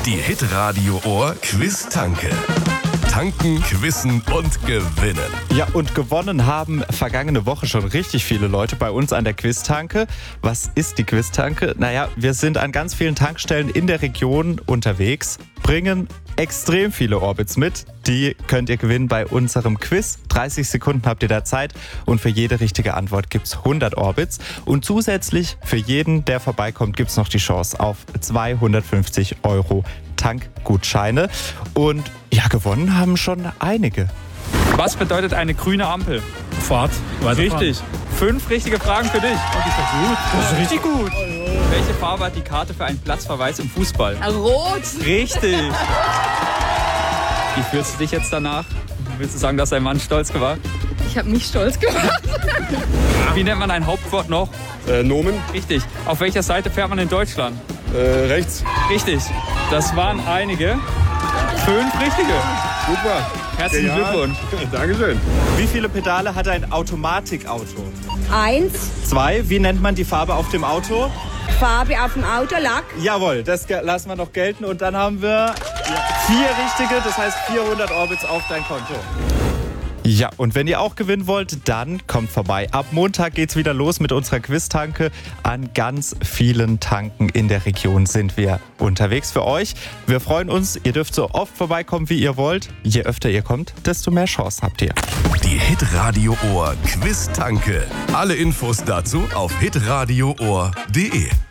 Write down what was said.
Die Hitradio Ohr Quiz-Tanke. Tanken, quizzen und gewinnen. Ja, und gewonnen haben vergangene Woche schon richtig viele Leute bei uns an der Quiz-Tanke. Was ist die Quiz-Tanke? Naja, wir sind an ganz vielen Tankstellen in der Region unterwegs, bringen extrem viele Orbits mit. Die könnt ihr gewinnen bei unserem Quiz. 30 Sekunden habt ihr da Zeit und für jede richtige Antwort gibt's 100 Orbits. Und zusätzlich für jeden, der vorbeikommt, gibt's noch die Chance auf 250 € Tankgutscheine. Und ja, gewonnen haben schon einige. Was bedeutet eine grüne Ampel? Fahrt. Richtig. 5 richtige Fragen für dich. Das ist doch gut. Das ist richtig gut. Welche Farbe hat die Karte für einen Platzverweis im Fußball? Rot. Richtig. Wie fühlst du dich jetzt danach? Willst du sagen, dass dein Mann stolz war? Ich habe mich stolz gemacht. Wie nennt man ein Hauptwort noch? Nomen. Richtig. Auf welcher Seite fährt man in Deutschland? Rechts. Richtig. Das waren einige. 5 richtige. Super. Herzlichen Glückwunsch. Dankeschön. Wie viele Pedale hat ein Automatikauto? 1. 2. Wie nennt man die Farbe auf dem Auto? Farbe auf dem Auto, Lack. Jawohl, das lassen wir noch gelten. Und dann haben wir 4 richtige, das heißt 400 Orbits auf dein Konto. Ja, und wenn ihr auch gewinnen wollt, dann kommt vorbei. Ab Montag geht's wieder los mit unserer Quiz-Tanke. An ganz vielen Tanken in der Region sind wir unterwegs für euch. Wir freuen uns, ihr dürft so oft vorbeikommen, wie ihr wollt. Je öfter ihr kommt, desto mehr Chancen habt ihr. Die Hitradio Ohr Quiz-Tanke. Alle Infos dazu auf hitradioohr.de.